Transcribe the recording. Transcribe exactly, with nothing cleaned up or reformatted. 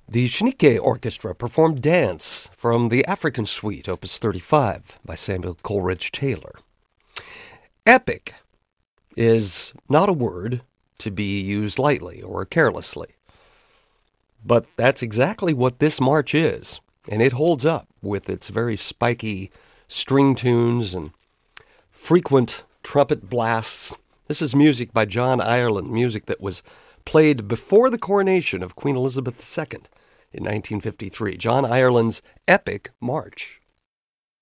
The Schnitke Orchestra performed Dance from the African Suite, Opus thirty-five, by Samuel Coleridge Taylor. Epic is not a word to be used lightly or carelessly. But that's exactly what this march is, and it holds up with its very spiky string tunes and frequent trumpet blasts. This is music by John Ireland, music that was played before the coronation of Queen Elizabeth the Second in nineteen fifty-three. John Ireland's Epic March.